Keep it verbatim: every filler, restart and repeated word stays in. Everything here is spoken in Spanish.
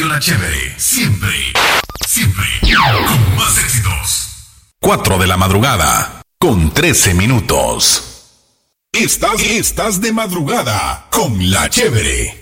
La Chévere, siempre, siempre, con más éxitos. cuatro de la madrugada, con trece minutos. Estás, estás de madrugada con La Chévere.